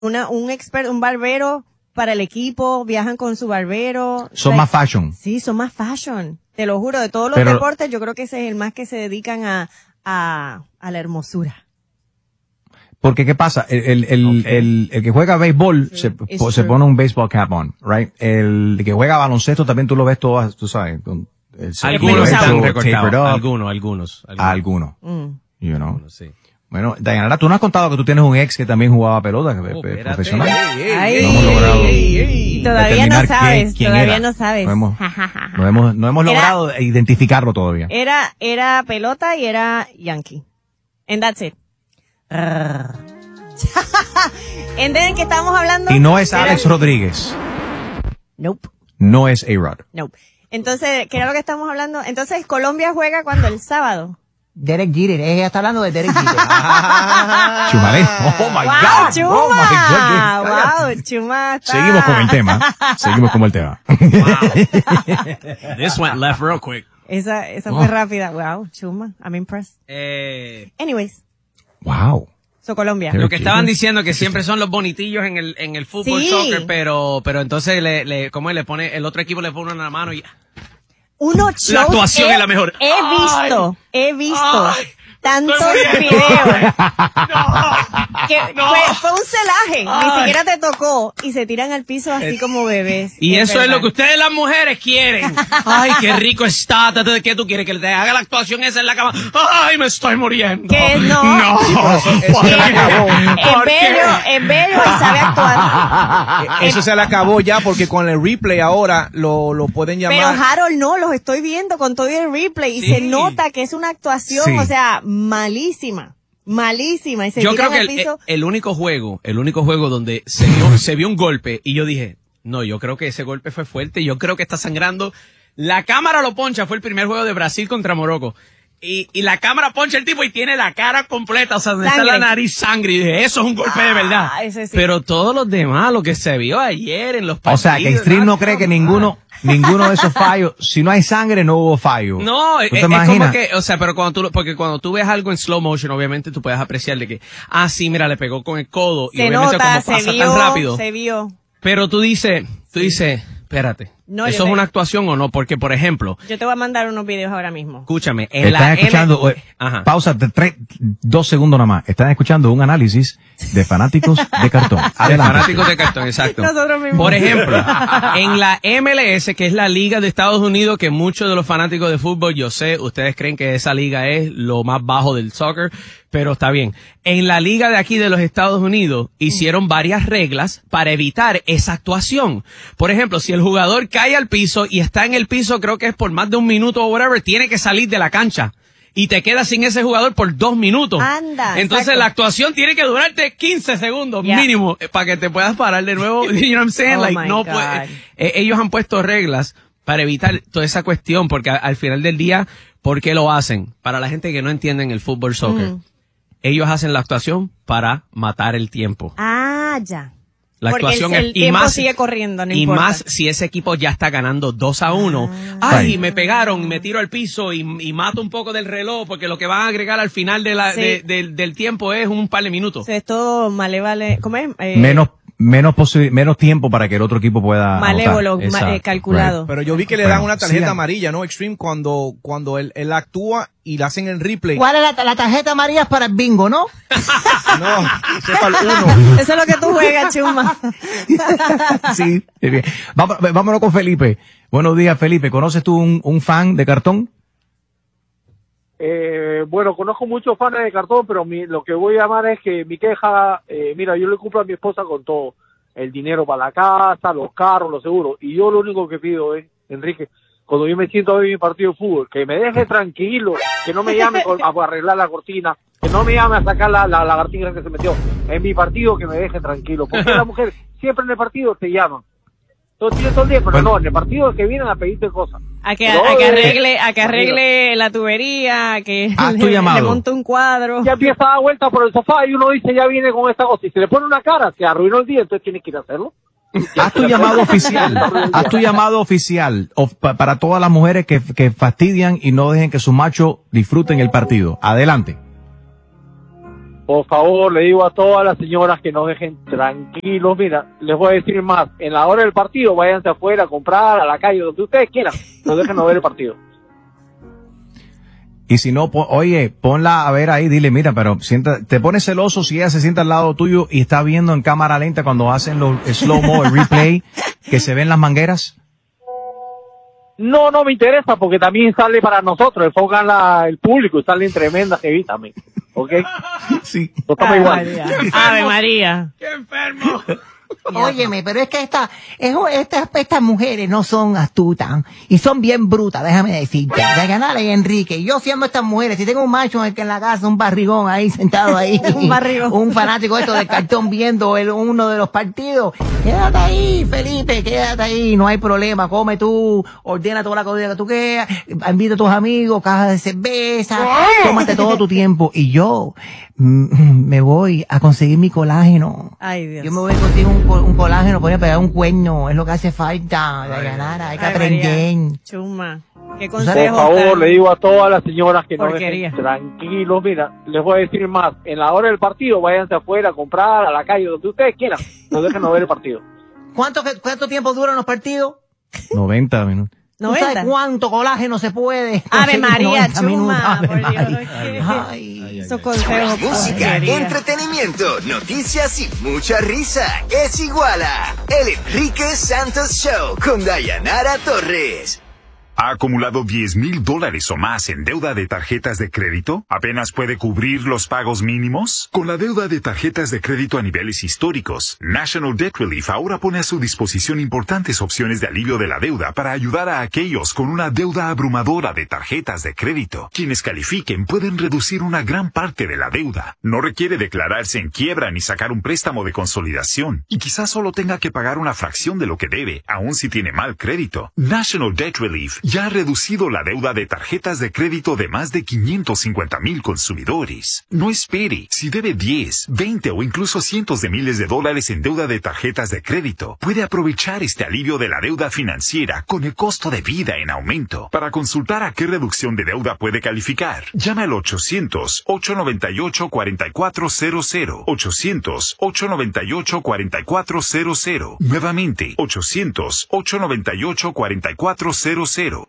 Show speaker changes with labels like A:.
A: un barbero para el equipo, viajan con su barbero.
B: Son más fashion.
A: Sí, son más fashion. Te lo juro, de todos los deportes, yo creo que ese es el más que se dedican a la hermosura.
B: Porque, ¿qué pasa? El que juega béisbol se pone un baseball cap on, right? El que juega baloncesto también tú lo ves todo, tú sabes.
C: Algunos están recortados. Algunos.
B: You know.
C: Sí.
B: Bueno, Dayanara, tú no has contado que tú tienes un ex que también jugaba pelota profesional.
A: Todavía no sabes,
B: No hemos logrado identificarlo todavía.
A: Era pelota y era Yankee. And that's it. ¿Entienden que estamos hablando?
B: Y no es Alex Rodríguez.
A: Nope.
B: No es A-Rod.
A: Nope. Entonces, ¿qué era lo que estamos hablando? Entonces, Colombia juega cuando el sábado.
D: Derek Jeter, ella está hablando de Derek Jeter.
B: Chumale. Oh my God.
A: Chuma.
B: Oh my God.
A: Wow, Chuma.
B: Seguimos con el tema.
C: Wow. This went left real quick.
A: Esa fue rápida. Wow, Chuma. I'm impressed. Anyways.
B: Wow.
A: So Colombia.
C: Lo que estaban diciendo que siempre son los bonitillos en el fútbol, soccer, pero entonces ¿cómo le pone, el otro equipo le pone una mano y la actuación es la mejor.
A: He visto tantos videos. Fue un celaje. Ni siquiera te tocó. Y se tiran al piso así como bebés.
C: Y eso es lo que ustedes las mujeres quieren. Ay, qué rico está. ¿Qué tú quieres? Que te haga la actuación esa en la cama. Ay, me estoy muriendo.
A: Que no. Es bello y sabe actuar.
E: Eso se le acabó ya porque con el replay ahora lo pueden llamar.
A: Pero Harold no, los estoy viendo con todo el replay y se nota que es una actuación, o sea, malísima. Y se
C: yo creo que
A: piso.
C: el único juego donde se vio un golpe y yo dije, no, yo creo que ese golpe fue fuerte, yo creo que está sangrando. La cámara lo poncha, fue el primer juego de Brasil contra Morocco. Y la cámara poncha el tipo y tiene la cara completa, o sea, donde está la nariz, sangre. Y dije, eso es un golpe de verdad.
A: Ese sí.
C: Pero todos los demás, lo que se vio ayer en los partidos.
B: O sea, que Extreme no cree que ninguno de esos fallos, si no hay sangre, no hubo fallo.
C: No, es como que, o sea, pero porque cuando tú ves algo en slow motion, obviamente tú puedes apreciar de que, sí, mira, le pegó con el codo. Y obviamente como pasa tan rápido.
A: Se vio.
C: Pero tú dices, espérate.
A: No,
C: ¿eso es una actuación o no? Porque, por ejemplo...
A: Yo te voy a mandar unos videos ahora mismo.
C: Escúchame.
B: Están escuchando... Pausa, 2 segundos nada más. Están escuchando un análisis de fanáticos de cartón.
C: De fanáticos de cartón, exacto.
A: Nosotros mismos.
C: Por ejemplo, en la MLS, que es la liga de Estados Unidos, que muchos de los fanáticos de fútbol, yo sé, ustedes creen que esa liga es lo más bajo del soccer, pero está bien. En la liga de aquí de los Estados Unidos, hicieron varias reglas para evitar esa actuación. Por ejemplo, si el jugador cae al piso y está en el piso, creo que es por más de 1 minuto o whatever, tiene que salir de la cancha. Y te quedas sin ese jugador por 2 minutos.
A: Anda.
C: Entonces
A: exacto.
C: la actuación tiene que durarte 15 segundos mínimo para que te puedas parar de nuevo. You know what I'm saying? Ellos han puesto reglas para evitar toda esa cuestión, porque al final del día, ¿por qué lo hacen? Para la gente que no entiende el fútbol soccer. Ellos hacen la actuación para matar el tiempo.
A: Ya.
C: La
A: porque
C: actuación
A: el tiempo sigue corriendo, no importa.
C: Y más si ese equipo ya está ganando 2-1. Ay, me pegaron, me tiro al piso y mato un poco del reloj, porque lo que van a agregar al final del tiempo es un par de minutos.
A: Esto vale, ¿cómo es?
B: Menos tiempo para que el otro equipo pueda
A: malévolo, calculado.
E: Right. Pero yo vi que le dan una tarjeta amarilla, ¿no? Extreme, cuando él actúa y le hacen el replay.
D: ¿Cuál es la tarjeta amarilla? Es para el bingo, ¿no?
E: No, eso es para el 1.
A: Eso es lo que tú juegas, Chuma.
B: Sí, bien. Vámonos con Felipe. Buenos días, Felipe. ¿Conoces tú un fan de cartón?
F: Bueno, conozco muchos fans de cartón, pero lo que voy a llamar es que mi queja, mira, yo le cumplo a mi esposa con todo, el dinero para la casa, los carros, los seguros, y yo lo único que pido es, Enrique, cuando yo me siento a ver mi partido de fútbol, que me deje tranquilo, que no me llame a arreglar la cortina, que no me llame a sacar la lagartija que se metió, en mi partido que me deje tranquilo, porque la mujer siempre en el partido te llama. Todo el día, pero no, en el partido que vienen a pedirte cosas.
A: A que arregle la tubería, que le monte un cuadro.
F: Ya empieza a dar vuelta por el sofá y uno dice, ya viene con esta cosa. Y se le pone una cara, se arruinó el día, entonces tiene que ir a hacerlo.
B: Haz tu llamado oficial. Haz tu llamado oficial para todas las mujeres que fastidian y no dejen que su macho disfruten el partido. Adelante.
F: por favor, le digo a todas las señoras que nos dejen tranquilos. Mira, les voy a decir más. En la hora del partido, váyanse afuera a comprar, a la calle, donde ustedes quieran. Nos dejen no ver el partido.
B: Y si no, oye, ponla a ver ahí, dile, mira, pero te pones celoso si ella se sienta al lado tuyo y está viendo en cámara lenta cuando hacen los slow-mo, el replay, que se ven las mangueras.
F: No me interesa porque también sale para nosotros, enfocan el público y salen tremendas heavy también, ¿ok?
B: Sí.
F: No estamos igual.
A: Ave María.
C: ¡Qué enfermo!
D: Óyeme, pero es que estas mujeres no son astutas y son bien brutas, déjame decirte. Dayanara y Enrique, yo siendo estas mujeres, si tengo un macho en la casa, un barrigón ahí sentado ahí,
A: Un barrigón.
D: un fanático esto de cartón viendo uno de los partidos, quédate ahí, Felipe, quédate ahí, no hay problema, come tú, ordena toda la comida que tú quieras, invita a tus amigos, caja de cerveza, tómate todo tu tiempo y yo me voy a conseguir mi colágeno.
A: Ay, Dios.
D: Yo me voy a conseguir un colágeno, voy a pegar un cuerno, es lo que hace falta, Dayanara, hay que
A: Ay,
D: aprender.
A: María. Chuma. ¿Qué
F: Por
A: consejo?
F: favor, le digo a todas las señoras que nos
A: Porquería.
F: dejen tranquilos. Mira, les voy a decir más. En la hora del partido, váyanse afuera a comprar, a la calle, donde ustedes quieran. Nos dejen no ver el partido.
D: ¿Cuánto tiempo duran los partidos?
B: 90 minutos.
D: ¿Tú sabes
A: 90.
D: cuánto colágeno se puede?
A: Ave
D: conseguir?
A: María,
D: 90 minutos.
A: chuma.
D: Ave
A: Por Dios,
D: María.
A: ¿qué?
D: Ay.
A: Esos consejos.
G: Música,
A: porquería.
G: entretenimiento, noticias y mucha risa. Es igual a El Enrique Santos Show con Dayanara Torres.
H: ¿Ha acumulado $10,000 o más en deuda de tarjetas de crédito? ¿Apenas puede cubrir los pagos mínimos? Con la deuda de tarjetas de crédito a niveles históricos, National Debt Relief ahora pone a su disposición importantes opciones de alivio de la deuda para ayudar a aquellos con una deuda abrumadora de tarjetas de crédito. Quienes califiquen pueden reducir una gran parte de la deuda. No requiere declararse en quiebra ni sacar un préstamo de consolidación. Y quizás solo tenga que pagar una fracción de lo que debe, aun si tiene mal crédito. National Debt Relief ya ha reducido la deuda de tarjetas de crédito de más de 550,000 consumidores. No espere. Si debe 10, 20 o incluso cientos de miles de dólares en deuda de tarjetas de crédito, puede aprovechar este alivio de la deuda financiera con el costo de vida en aumento. Para consultar a qué reducción de deuda puede calificar, llama al 800-898-4400. 800-898-4400. Nuevamente, 800-898-4400.